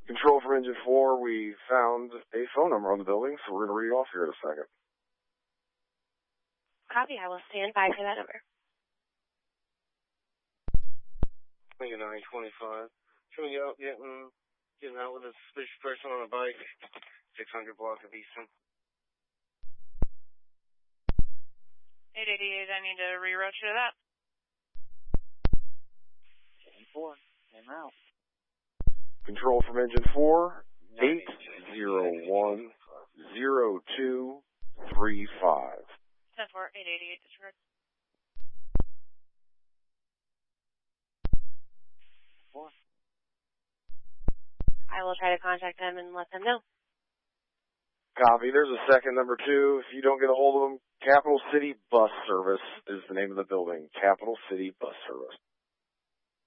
Control from Engine 4, we found a phone number on the building, so we're going to read it off here in a second. Copy, I will stand by for that number. 925. Coming out, getting out with a suspicious person on a bike, 600 block of Eastern. 888, I need to reroute you to that. 4, en route. Control from Engine 4, 801-0235. 10-4, 888, disregard. 4. I will try to contact them and let them know. Copy. There's a second number 2. If you don't get a hold of them, Capital City Bus Service is the name of the building. Capital City Bus Service.